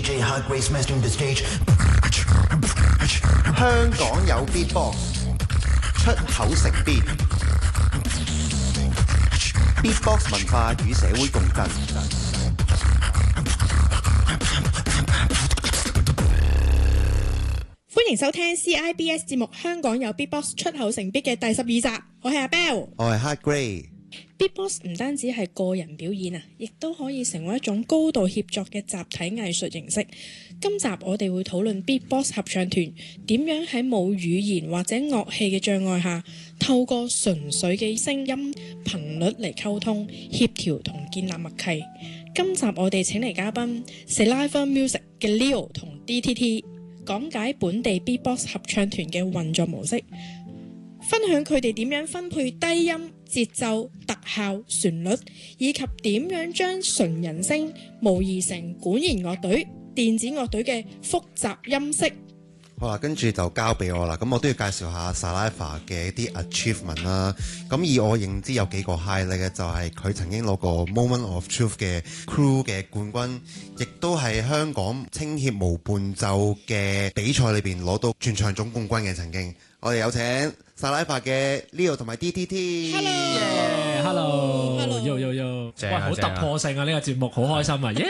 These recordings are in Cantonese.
DJ Hard Grace mastering the stage。 香港有 Beatbox， 出口成邊。Beatbox 文化與社會共振。 歡迎收聽 CIBS 節目《香港有 Beatbox 出口成 Beat》嘅第12集，我係阿 Bell， 我係 Hard Grey。Beatbox 唔單止係個人表演啊，亦都可以成為一種高度協作嘅集體藝術形式。今集我哋會討論 Beatbox 合唱團點樣喺冇語言或者樂器嘅障礙下，透過純粹嘅聲音頻率嚟溝通、協調同建立默契。今集我哋請嚟嘉賓 Saliva Music 嘅 Leo 同 DTT， 講解本地 Beatbox 合唱團嘅運作模式，分享佢哋點樣分配低音、節奏、特效、旋律，以及點樣將純人聲模擬成管弦樂隊、電子樂隊嘅複雜音色。 好啦，跟住就交俾我啦。咁我都要介紹下 Saliva 嘅一啲 achievement 啦。咁以我認知有幾個 highlight 嘅，就係佢曾經攞過 Moment of Truth 嘅 Crew 嘅冠軍，亦都係香港青協無伴奏嘅比賽裏邊攞到全場總冠軍嘅曾經。我哋有請 Saliva 嘅 Leo 同埋 Hello，Hello，Yo， 喂，好突破性啊！呢個節目好開心啊！耶！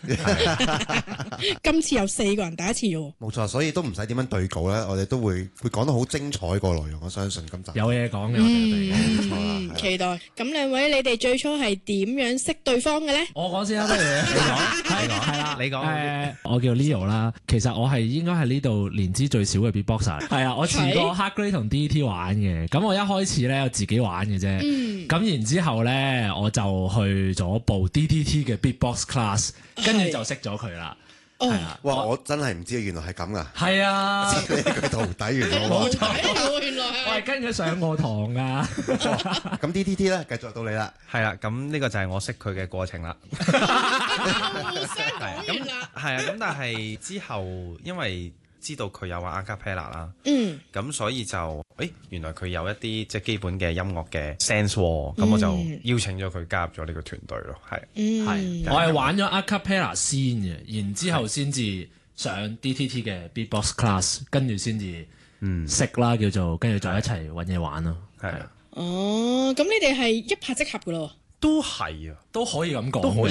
今次有4個人第一次喎。 冇錯，所以都唔使點樣對稿咧，我哋都會講得好精彩個內容。我相信今集有嘢講嘅，我哋冇錯啦。 期待。咁兩位，你哋最初係點樣識對方嘅咧？ 我講先啦，不如你講，係啦，你講。我叫 Leo 啦，其實我係應該係呢度年資最少嘅 Beatboxer。係啊，我遲過 Hard Grey 同 DT 玩嘅。咁我一開始咧，我自己玩嘅啫。咁然之後咧，我就去咗報 DTT 嘅 Beatbox class， 跟住就識咗佢啦。係啊！ 哇！我真係唔知原來係咁噶。 係啊！ 你係佢徒弟原來。 冇錯， 原來係。 我係跟佢上過堂噶。 咁 DTT 咧，繼續到你啦。 係啦，咁呢個就係我識佢嘅過程啦。 互相講完啦。 係啊，咁但係之後因為知道佢有玩 acapella 啦，咁所以就原來佢有一啲即係基本嘅音樂嘅 sense 喎，咁我就邀請咗佢加入咗呢個團隊咯，係。 我係玩咗 acapella 先嘅，然之後先至上 DTT 嘅 Beatbox class， 跟住先至識啦，叫做跟住再一齊揾嘢玩咯，係啊。 哦，咁你哋係一拍即合噶咯？ 都係啊， 都可以咁講。